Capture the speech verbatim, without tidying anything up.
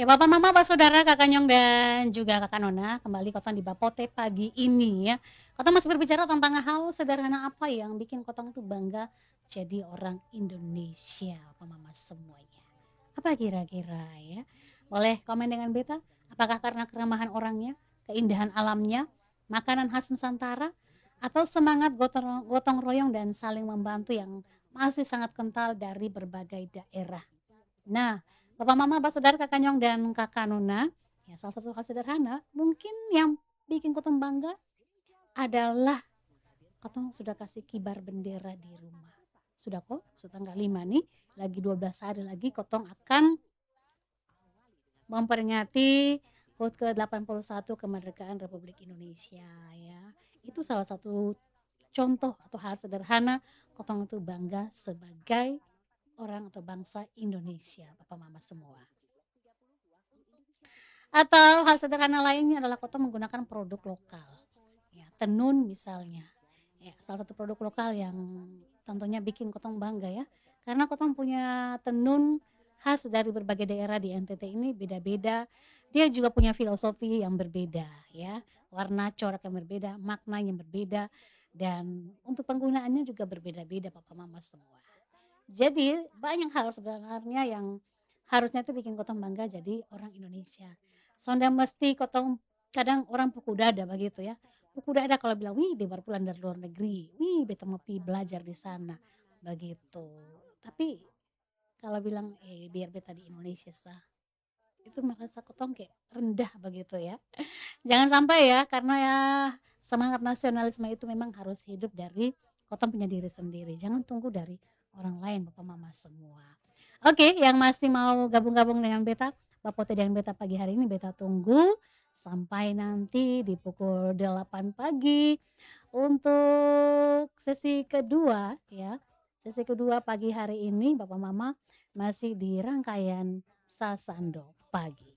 Ya, Bapak, Mama, Pak, Saudara, Kakak Nyong dan juga Kakak Nona, kembali Kotong di Bapote pagi ini ya. Kotong masih berbicara tentang hal sederhana apa yang bikin Kotong itu bangga jadi orang Indonesia, Bapak, Mama semuanya. Apa kira-kira ya? Boleh komen dengan beta, apakah karena keramahan orangnya, keindahan alamnya, makanan khas Nusantara, atau semangat gotong gotong royong dan saling membantu yang masih sangat kental dari berbagai daerah. Nah, Bapak, Mama, Pak, Saudara, Kakak Nyong, dan Kakak Nona, ya salah satu hal sederhana mungkin yang bikin Kotong bangga adalah Kotong sudah kasih kibar bendera di rumah. Sudah kok, sudah tanggal lima nih, lagi dua belas hari lagi Kotong akan memperingati HUT ke delapan puluh satu kemerdekaan Republik Indonesia ya. Itu salah satu contoh atau hal sederhana Kotong itu bangga sebagai orang atau bangsa Indonesia, Bapak Mama semua. Atau hal sederhana lainnya adalah Kotong menggunakan produk lokal. Ya, tenun misalnya. Ya, salah satu produk lokal yang tentunya bikin Kotong bangga ya. Karena Kotong punya tenun khas dari berbagai daerah di N T T ini beda-beda. Dia juga punya filosofi yang berbeda ya. Warna corak yang berbeda, makna yang berbeda dan untuk penggunaannya juga berbeda-beda Papa Mama semua. Jadi banyak hal sebenarnya yang harusnya tuh bikin Kotong bangga jadi orang Indonesia. Sonda mesti Kotong kadang orang pukul dada begitu ya. Pukul dada kalau bilang, "Wih, be baru pulang dari luar negeri. Wih, beta mau pi belajar di sana." Begitu. Tapi kalau bilang, "Eh, biar beta di Indonesia sah." Itu merasa Kotong kayak rendah begitu ya. Jangan sampai ya, karena ya semangat nasionalisme itu memang harus hidup dari Kotong punya diri sendiri. Jangan tunggu dari orang lain, Bapak Mama semua. Oke, yang masih mau gabung-gabung dengan beta, Bapote dan beta pagi hari ini beta tunggu sampai nanti di pukul delapan pagi untuk sesi kedua ya. Sesi kedua pagi hari ini Bapak Mama masih di rangkaian Sasando pagi.